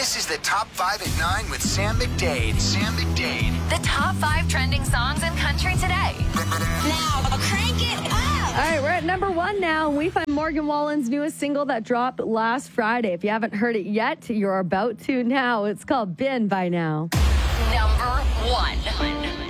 This is the Top 5 at 9 with Sam McDade. The top 5 trending songs in country today. Now, crank it up. All right, we're at number 1 now. We find Morgan Wallen's newest single that dropped last Friday. If you haven't heard it yet, you're about to now. It's called Been by Now. Number 1.